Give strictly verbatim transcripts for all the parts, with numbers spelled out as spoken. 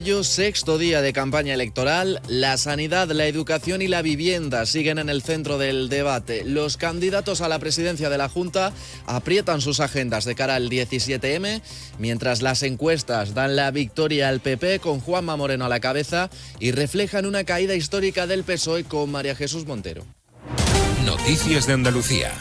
Sexto día de campaña electoral, la sanidad, la educación y la vivienda siguen en el centro del debate. Los candidatos a la presidencia de la Junta aprietan sus agendas de cara al diecisiete eme, mientras las encuestas dan la victoria al P P con Juanma Moreno a la cabeza y reflejan una caída histórica del P S O E con María Jesús Montero. Noticias de Andalucía.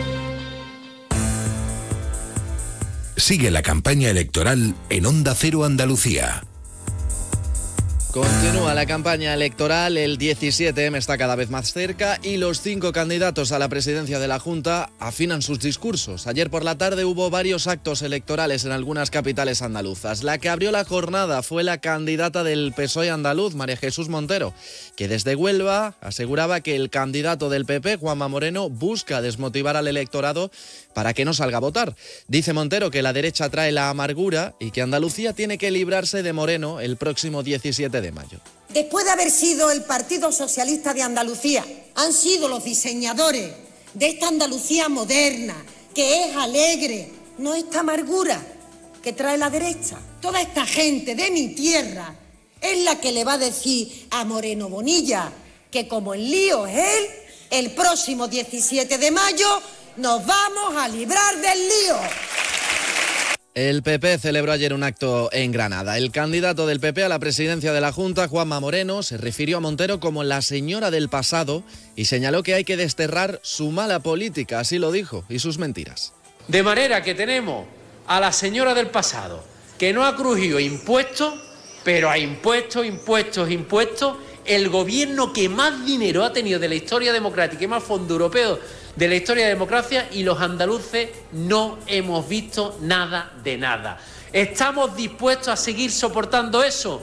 Sigue la campaña electoral en Onda Cero Andalucía. Continúa la campaña electoral, el diecisiete eme está cada vez más cerca y los cinco candidatos a la presidencia de la Junta afinan sus discursos. Ayer por la tarde hubo varios actos electorales en algunas capitales andaluzas. La que abrió la jornada fue la candidata del P S O E andaluz, María Jesús Montero, que desde Huelva aseguraba que el candidato del P P, Juanma Moreno, busca desmotivar al electorado para que no salga a votar. Dice Montero que la derecha trae la amargura y que Andalucía tiene que librarse de Moreno el próximo diecisiete de mayo. Después de haber sido el Partido Socialista de Andalucía, han sido los diseñadores de esta Andalucía moderna, que es alegre, no esta amargura que trae la derecha. Toda esta gente de mi tierra es la que le va a decir a Moreno Bonilla que como el lío es él, el próximo diecisiete de mayo nos vamos a librar del lío. El P P celebró ayer un acto en Granada. El candidato del P P a la presidencia de la Junta, Juanma Moreno, se refirió a Montero como la señora del pasado y señaló que hay que desterrar su mala política, así lo dijo, y sus mentiras. De manera que tenemos a la señora del pasado, que no ha crujido impuestos, pero a impuestos, impuestos, impuestos, el gobierno que más dinero ha tenido de la historia democrática y más fondo europeo de la historia de la democracia, y los andaluces no hemos visto nada de nada. ¿Estamos dispuestos a seguir soportando eso?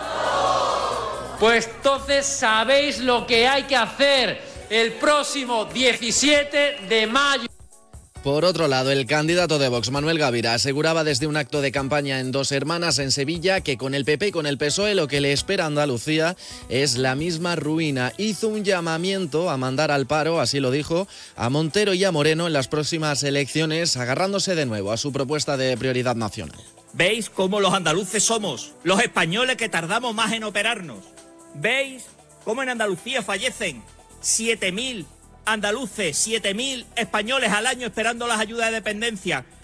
Pues entonces sabéis lo que hay que hacer el próximo diecisiete de mayo. Por otro lado, el candidato de Vox, Manuel Gavira, aseguraba desde un acto de campaña en Dos Hermanas, en Sevilla, que con el P P y con el P S O E lo que le espera a Andalucía es la misma ruina. Hizo un llamamiento a mandar al paro, así lo dijo, a Montero y a Moreno en las próximas elecciones, agarrándose de nuevo a su propuesta de prioridad nacional. ¿Veis cómo los andaluces somos los españoles que tardamos más en operarnos? ¿Veis cómo en Andalucía fallecen siete mil andaluces, siete mil españoles al año esperando las ayudas de dependencia,